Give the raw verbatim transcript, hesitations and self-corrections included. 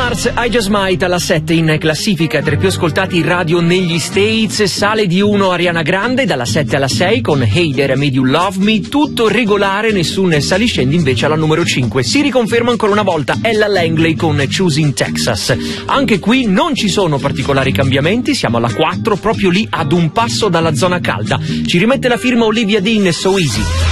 Mars, I Just Might alla sette in classifica tra i più ascoltati radio negli States. Sale di uno Ariana Grande dalla sette alla sei con Hey There I Made You Love Me. Tutto regolare, nessun saliscendi invece alla numero cinque. Si riconferma ancora una volta Ella Langley con Choosing Texas. Anche qui non ci sono particolari cambiamenti, siamo alla quattro, proprio lì ad un passo dalla zona calda. Ci rimette la firma Olivia Dean, So Easy.